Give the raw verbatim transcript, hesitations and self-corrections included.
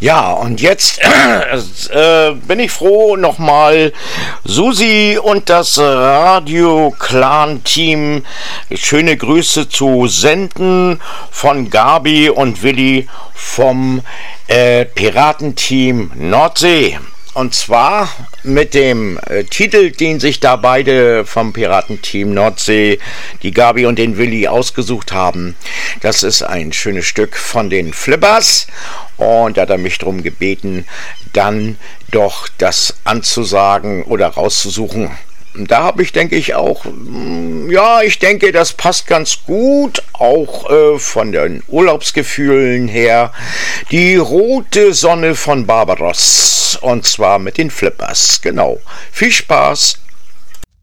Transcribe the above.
Ja, und jetzt äh, bin ich froh, nochmal Susi und das Radio-Clan-Team schöne Grüße zu senden von Gabi und Willi vom äh, Piratenteam Nordsee. Und zwar mit dem äh, Titel, den sich da beide vom Piratenteam Nordsee, die Gabi und den Willi, ausgesucht haben. Das ist ein schönes Stück von den Flippers. Und da hat er mich darum gebeten, dann doch das anzusagen oder rauszusuchen. Da habe ich, denke ich, auch, ja, ich denke, das passt ganz gut, auch äh, von den Urlaubsgefühlen her. Die rote Sonne von Barbaros, und zwar mit den Flippers, genau. Viel Spaß!